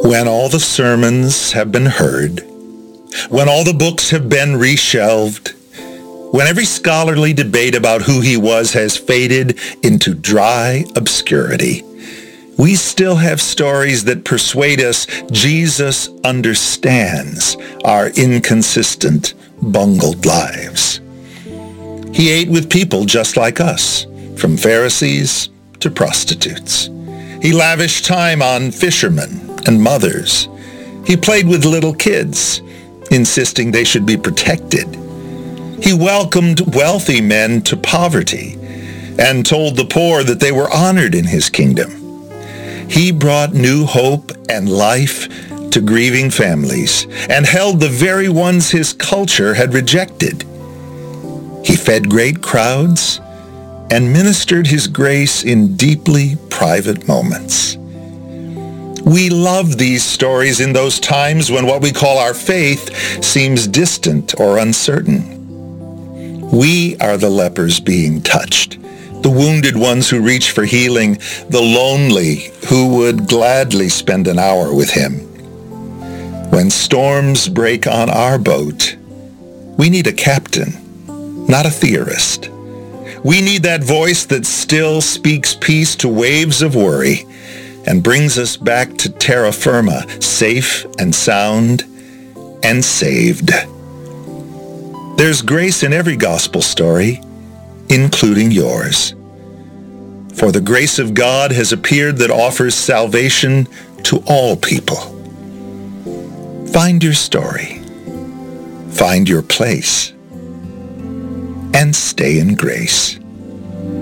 When all the sermons have been heard, when all the books have been reshelved, when every scholarly debate about who he was has faded into dry obscurity, we still have stories that persuade us Jesus understands our inconsistent, bungled lives. He ate with people just like us, from Pharisees to prostitutes. He lavished time on fishermen and mothers. He played with little kids, insisting they should be protected. He welcomed wealthy men to poverty and told the poor that they were honored in his kingdom. He brought new hope and life to grieving families and held the very ones his culture had rejected. He fed great crowds and ministered his grace in deeply private moments. We love these stories in those times when what we call our faith seems distant or uncertain. We are the lepers being touched, the wounded ones who reach for healing, the lonely who would gladly spend an hour with him. When storms break on our boat, we need a captain, not a theorist. We need that voice that still speaks peace to waves of worry and brings us back to terra firma, safe and sound and saved. There's grace in every gospel story, including yours. For the grace of God has appeared that offers salvation to all people. Find your story, find your place, and stay in grace.